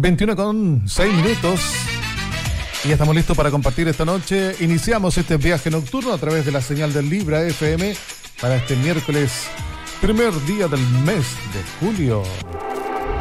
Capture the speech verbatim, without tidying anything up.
veintiuno con seis minutos. Y ya estamos listos para compartir esta noche. Iniciamos este viaje nocturno a través de la señal del Libra F M para este miércoles, primer día del mes de julio.